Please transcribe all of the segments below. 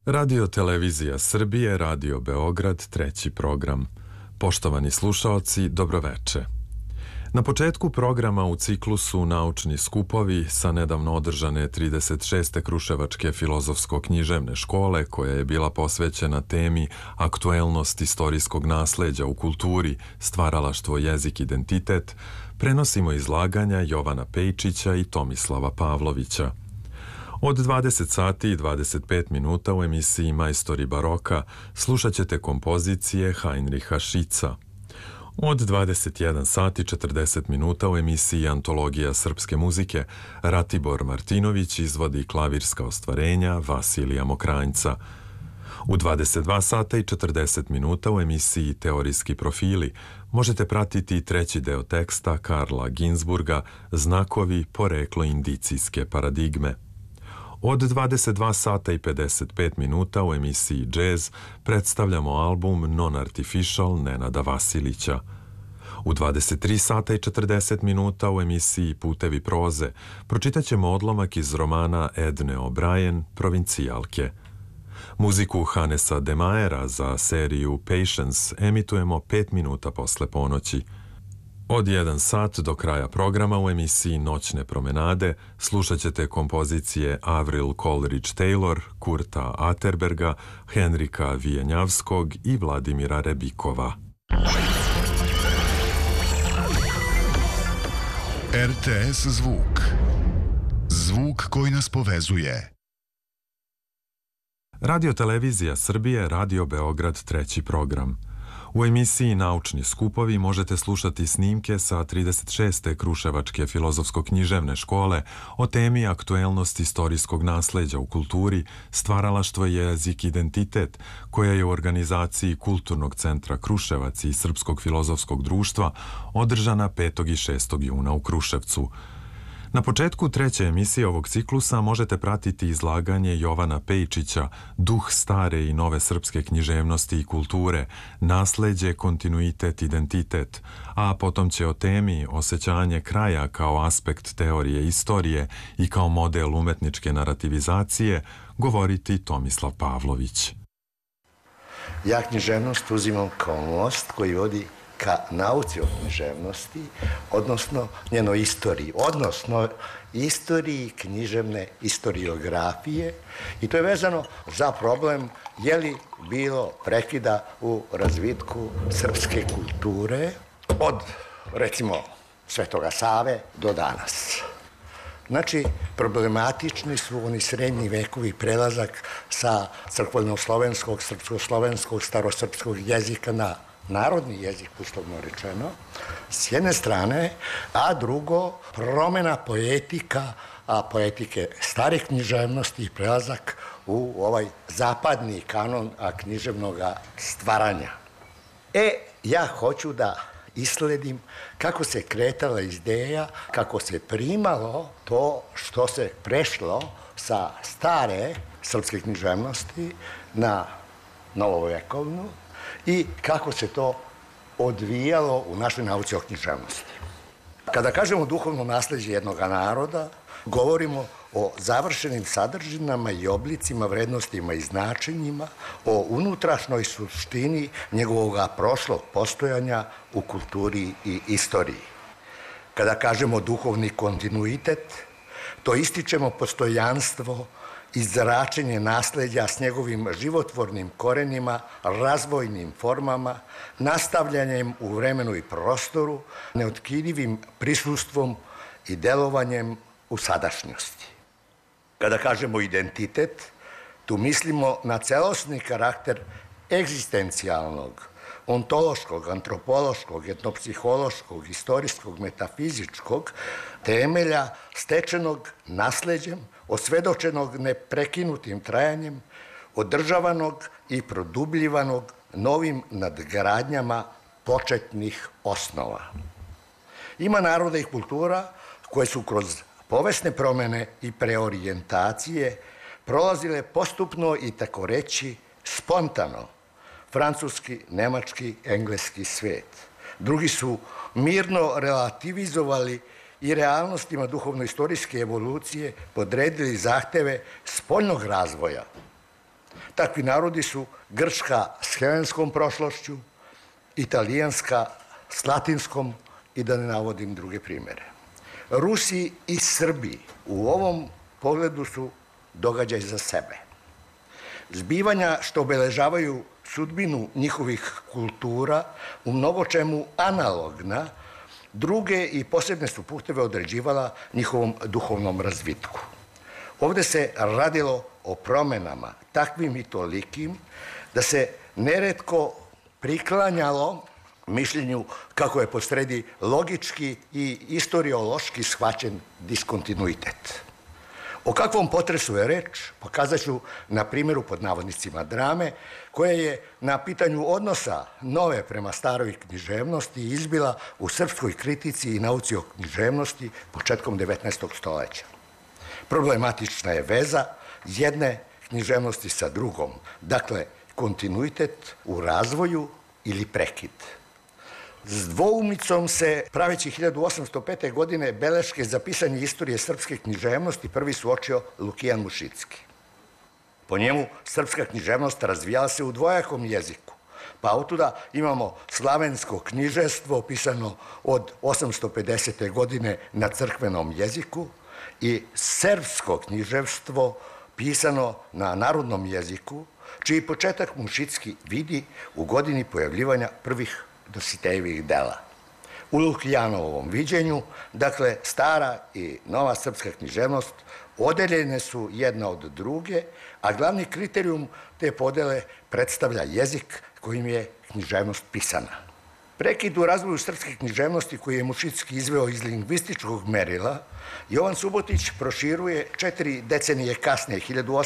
Radio Televizija Srbije, Radio Beograd, treći program. Poštovani slušaoci, dobroveče. Na početku programa u ciklusu Naučni skupovi sa nedavno održane 36. Kruševačke filozofsko-književne škole, koja je bila posvećena temi aktuelnost istorijskog nasleđa u kulturi, stvaralaštvo, jezik, identitet, prenosimo izlaganja Jovana Pejčića i Tomislava Pavlovića. Od 20 sati i 25 minuta u emisiji Majstori baroka slušat ćete kompozicije Heinricha Schiza. Od 21 sati 40 minuta u emisiji Antologija srpske muzike Ratibor Martinović izvodi klavirska ostvarenja Vasilija Mokranjca. U 22 sata i 40 minuta u emisiji Teorijski profili možete pratiti treći deo teksta Karla Ginsburga Znakovi, poreklo indicijske paradigme. Od 22 sata i 55 minuta u emisiji Jazz predstavljamo album Non-Artificial Nenada Vasilića. U 23 sata i 40 minuta u emisiji Putevi proze pročitat ćemo odlomak iz romana Edne O'Brien Provincijalke. Muziku Hanesa Demaera za seriju Patience emitujemo 5 minuta posle ponoći. Od 1 sat do kraja programa u emisiji Noćne promenade slušat ćete kompozicije Avril Coleridge-Taylor, Kurta Atterberga, Henrika Vijenjavskog i Vladimira Rebikova. RTS zvuk. Zvuk koji nas povezuje. Radio Televizija Srbije, Radio Beograd, treći program. U emisiji Naučni skupovi možete slušati snimke sa 36. Kruševačke filozofsko-književne škole o temi aktuelnost istorijskog nasleđa u kulturi, stvaralaštvo, jezik, identitet, koja je u organizaciji Kulturnog centra Kruševac i Srpskog filozofskog društva održana 5. i 6. juna u Kruševcu. Na početku treće emisije ovog ciklusa možete pratiti izlaganje Jovana Pejčića Duh stare i nove srpske književnosti i kulture, nasleđe, kontinuitet, identitet, a potom će o temi osjećanje kraja kao aspekt teorije istorije i kao model umetničke narativizacije govoriti Tomislav Pavlović. Ja književnost uzimam kao most koji vodi ka nauci o književnosti, odnosno njenoj istoriji, odnosno istoriji književne historiografije, i to je vezano za problem je li bilo prekida u razvitku srpske kulture od, recimo, Svetoga Save do danas. Znači, problematični su oni srednji vekovi prelazak sa crkveno-slovenskog, srpsko-slovenskog, starosrpskog jezika na narodni jezik, uslovno rečeno, s jedne strane, a drugo, promjena poetika, a poetike stare književnosti i prelazak u ovaj zapadni kanon književnog stvaranja. Ja hoću da isledim kako se kretala ideja, kako se primalo to što se prešlo sa stare srpske književnosti na novovekovnu, i kako se to odvijalo u našoj nauci o književnosti. Kada kažemo duhovno nasleđe jednog naroda, govorimo o završenim sadržinama i oblicima, vrednostima i značenjima, o unutrašnjoj suštini njegovog prošlog postojanja u kulturi i istoriji. Kada kažemo duhovni kontinuitet, to ističemo postojanstvo i zračenje nasleđa s njegovim životvornim korenima, razvojnim formama, nastavljanjem u vremenu i prostoru, neotkidivim prisustvom i delovanjem u sadašnjosti. Kada kažemo identitet, tu mislimo na celosni karakter egzistencijalnog, ontološkog, antropološkog, etnopsihološkog, istorijskog, metafizičkog temelja stečenog nasleđem, osvedočenog neprekinutim trajanjem, održavanog i produbljivanog novim nadgradnjama početnih osnova. Ima naroda i kultura koje su kroz povesne promene i preorijentacije prolazile postupno i tako reći spontano, francuski, nemački, engleski svet. Drugi su mirno relativizovali i realnostima duhovno-istorijske evolucije podredili zahteve spoljnog razvoja. Takvi narodi su Grčka s helenskom prošlošću, Italijanska s latinskom i da ne navodim druge primere. Rusi i Srbi u ovom pogledu su događaj za sebe. Zbivanja što obeležavaju sudbinu njihovih kultura u mnogo čemu analogna, druge i posebne su puteve određivala njihovom duhovnom razvitku. Ovde se radilo o promenama takvim i tolikim da se neretko priklanjalo mišljenju kako je posredi logički i istoriološki shvaćen diskontinuitet. O kakvom potresu je reč, pokazat ću na primjeru pod navodnicima drame, koja je na pitanju odnosa nove prema staroj književnosti izbila u srpskoj kritici i nauci o književnosti početkom 19. stoljeća. Problematična je veza jedne književnosti sa drugom, dakle kontinuitet u razvoju ili prekid. S dvoumicom se, praveći 1805. godine, beleške za pisanje istorije srpske književnosti prvi suočio Lukijan Mušicki. Po njemu, srpska književnost razvijala se u dvojakom jeziku, pa otuda imamo slavensko književstvo pisano od 850. godine na crkvenom jeziku i serbsko književstvo pisano na narodnom jeziku, čiji početak Mušicki vidi u godini pojavljivanja prvih Dositejevih dela. U Lukijanovom viđenju, dakle, stara i nova srpska književnost odeljene su jedna od druge, a glavni kriterijum te podele predstavlja jezik kojim je književnost pisana. Prekid u razvoju srpske književnosti koji je Mušicki izveo iz lingvističkog merila, Jovan Subotić proširuje 4 decenije kasnije,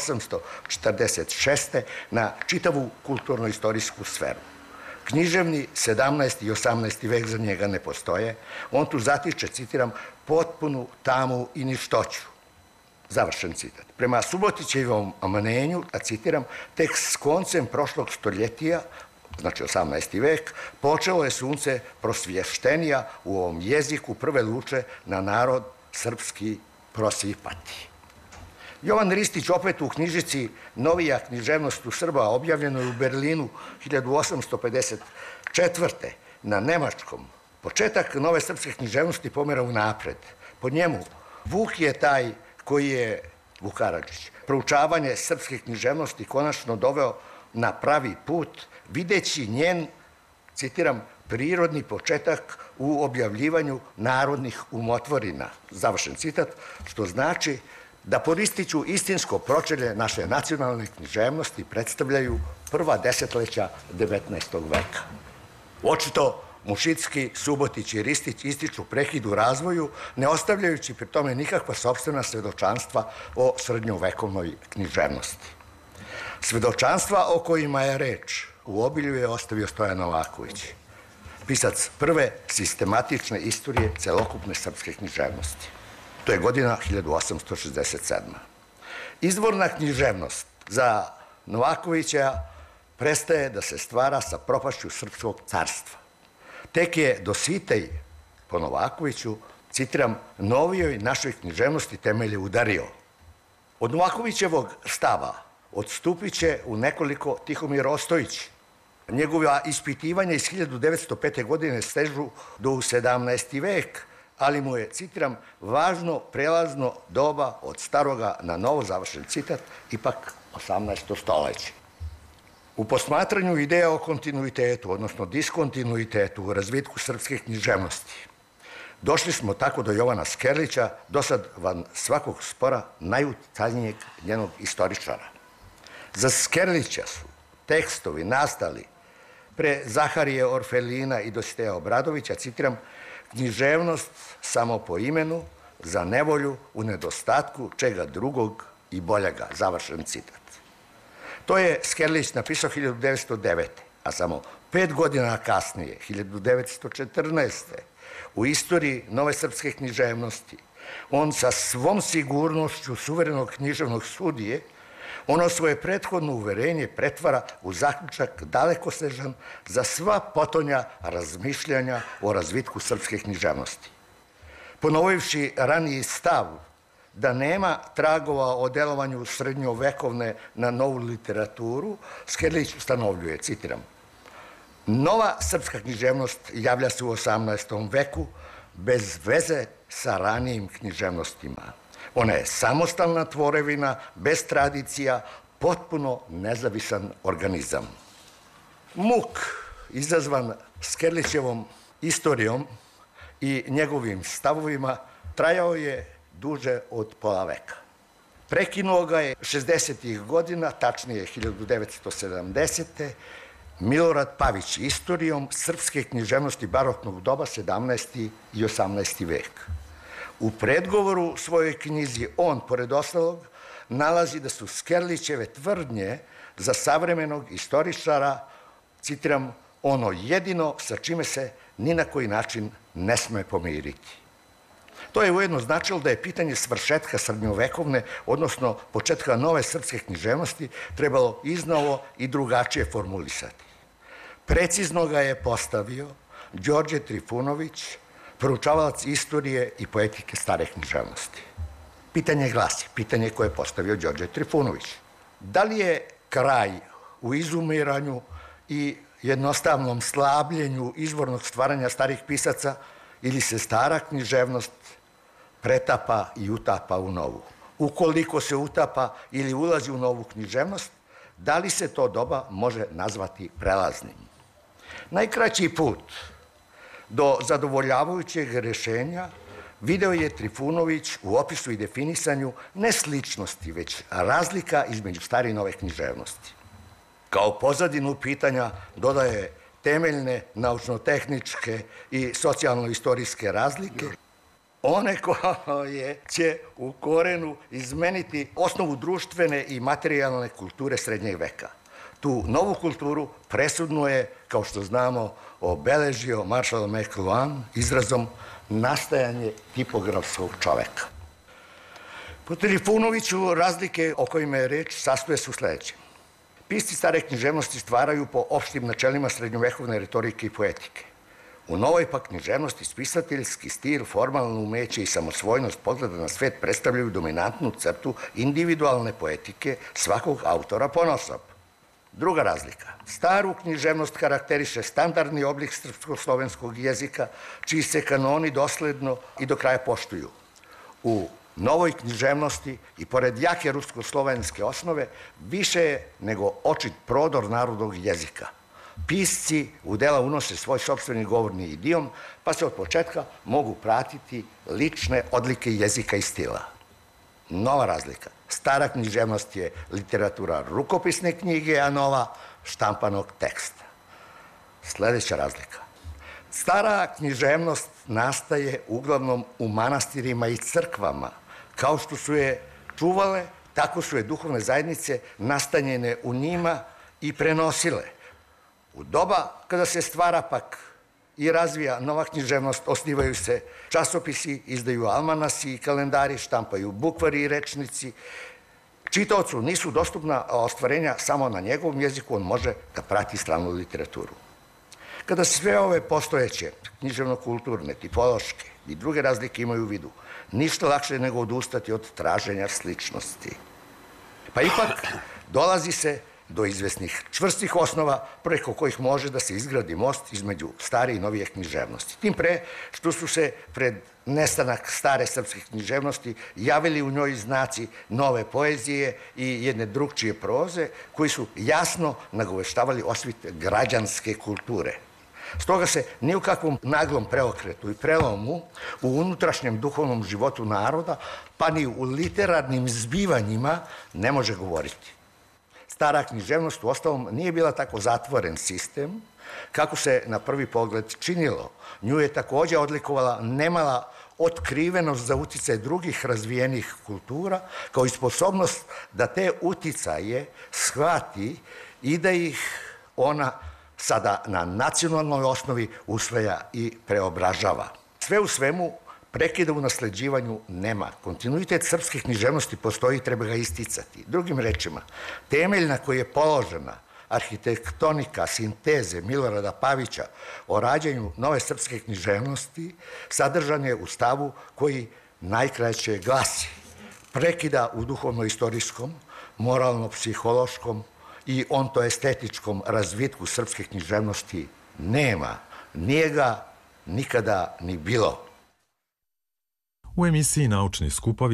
1846. na čitavu kulturno-istorijsku sferu. Književni 17. i 18. vek za njega ne postoje. On tu zatiče, citiram, potpunu tamu i ništoću. Završen citat. Prema Subotićevom amanenju, a citiram, tek s koncem prošlog stoljetija, znači 18. vek, počelo je sunce prosvještenija u ovom jeziku prve luče na narod srpski prosipati. Jovan Ristić opet u knjižici Novija književnost u Srba, objavljenoj u Berlinu 1854. na nemačkom, početak nove srpske književnosti pomera u napred. Po njemu, Vuk je taj koji je, Vuk Karadžić, proučavanje srpske književnosti konačno doveo na pravi put, videći njen, citiram, prirodni početak u objavljivanju narodnih umotvorina, završen citat, što znači da po Ristiću istinsko pročelje naše nacionalne književnosti predstavljaju prva desetleća 19. veka. Očito Mušicki, Subotić i Ristić ističu prekid u razvoju, ne ostavljajući pri tome nikakva sopstvena svedočanstva o srednjovekovnoj književnosti. Svedočanstva o kojima je reč u obilju je ostavio Stojan Novaković, pisac prve sistematične istorije celokupne srpske književnosti. To je godina 1867. Izvorna književnost za Novakovića prestaje da se stvara sa propašću srpskog carstva. Tek je Dositej, po Novakoviću, citiram, novijoj našoj književnosti temelje udario. Od Novakovićevog stava odstupit će u nekoliko Tihomir Ostojić. Njegova ispitivanja iz 1905. godine stežu do 17. vek, ali mu je, citiram, važno prelazno doba od staroga na novo, završen citat, ipak 18. stoljeće. U posmatranju ideja o kontinuitetu, odnosno diskontinuitetu u razvitku srpske književnosti, došli smo tako do Jovana Skerlića, dosad van svakog spora najuticajnijeg njenog istoričara. Za Skerlića su tekstovi nastali pre Zaharije Orfelina i Dositeja Obradovića, citiram, književnost samo po imenu, za nevolju u nedostatku čega drugog i boljega, završen citat. To je Skerlić napisao 1909. A samo 5 godina kasnije, 1914. u istoriji nove srpske književnosti, on sa svom sigurnošću suverenog književnog sudije ono svoje prethodno uverenje pretvara u zaključak dalekosežan za sva potonja razmišljanja o razvitku srpske književnosti. Ponovivši raniji stav da nema tragova o delovanju srednjovekovne na novu literaturu, Skerlić ustanovljuje, citiram, nova srpska književnost javlja se u 18. veku bez veze sa ranijim književnostima. Ona je samostalna tvorevina, bez tradicija, potpuno nezavisan organizam. Muk izazvan Skerlićevom istorijom i njegovim stavovima trajao je duže od pola veka. Prekinuo ga je 60. godina, tačnije 1970. Milorad Pavić istorijom srpske književnosti baroknog doba 17. i 18. vek. U predgovoru svojoj knjizi on, pored ostalog, nalazi da su Skerlićeve tvrdnje za savremenog istoričara, citiram, ono jedino sa čime se ni na koji način ne sme pomiriti. To je ujedno značilo da je pitanje svršetka srednjovekovne, odnosno početka nove srpske književnosti, trebalo iznova i drugačije formulisati. Precizno ga je postavio Đorđe Trifunović, proučavalac istorije i poetike stare književnosti. Pitanje glasi, pitanje koje je postavio Đorđe Trifunović. Da li je kraj u izumiranju i jednostavnom slabljenju izvornog stvaranja starih pisaca ili se stara književnost pretapa i utapa u novu? Ukoliko se utapa ili ulazi u novu književnost, da li se to doba može nazvati prelaznim? Najkraći put do zadovoljavajućeg rešenja video je Trifunović u opisu i definisanju ne sličnosti, već razlika između stare i nove književnosti. Kao pozadinu pitanja dodaje temeljne naučno-tehničke i socijalno-istorijske razlike, one koje će u korenu izmeniti osnovu društvene i materijalne kulture srednjeg veka. Tu novu kulturu presudno je, kao što znamo, obeležio Marshall McLuhan izrazom nastajanje tipografskog čoveka. Po Trifunoviću razlike o kojima je reč sastoje se u sledećem. Pisci stare književnosti stvaraju po opštim načelima srednjovekovne retorike i poetike. U novoj pak književnosti spisateljski stil, formalno umeće i samosvojnost pogleda na svet predstavljaju dominantnu crtu individualne poetike svakog autora ponaosob. Druga razlika. Staru književnost karakteriše standardni oblik srpsko-slovenskog jezika, čiji se kanoni dosledno i do kraja poštuju. U novoj književnosti i pored jake rusko-slovenske osnove više je nego očit prodor narodnog jezika. Pisci u dela unose svoj sopstveni govorni idiom, pa se od početka mogu pratiti lične odlike jezika i stila. Nova razlika. Stara književnost je literatura rukopisne knjige, a nova štampanog teksta. Sledeća razlika. Stara književnost nastaje uglavnom u manastirima i crkvama. Kao što su je čuvale, tako su je duhovne zajednice nastanjene u njima i prenosile. U doba kada se stvara pak i razvija nova književnost, osnivaju se časopisi, izdaju almanasi i kalendari, štampaju bukvari i rečnici. Čitaocu nisu dostupna ostvarenja samo na njegovom jeziku, on može da prati stranu literaturu. Kada sve ove postojeće književno-kulturne, tipološke i druge razlike imaju u vidu, ništa lakše nego odustati od traženja sličnosti. Pa ipak dolazi se do izvesnih čvrstih osnova preko kojih može da se izgradi most između stare i novije književnosti. Tim pre što su se pred nestanak stare srpske književnosti javili u njoj znaci nove poezije i jedne drugčije proze koji su jasno nagoveštavali osvit građanske kulture. Stoga se ni u kakvom naglom preokretu i prelomu u unutrašnjem duhovnom životu naroda, pa ni u literarnim zbivanjima ne može govoriti. Stara književnost u ostalom nije bila tako zatvoren sistem kako se na prvi pogled činilo. Nju je takođe odlikovala nemala otkrivenost za uticaj drugih razvijenih kultura, kao i sposobnost da te uticaje shvati i da ih ona sada na nacionalnoj osnovi usvaja i preobražava. Sve u svemu, prekida u nasleđivanju nema. Kontinuitet srpske književnosti postoji i treba ga isticati. Drugim rečima, temelj na koji je položena arhitektonika, sinteze Milorada Pavića o rađanju nove srpske književnosti sadržan je u stavu koji najkraće glasi: Prekida u duhovno-istorijskom, moralno-psihološkom i ontoestetičkom razvitku srpske književnosti nema. Nije ga nikada ni bilo. U emisiji Naučni skupovi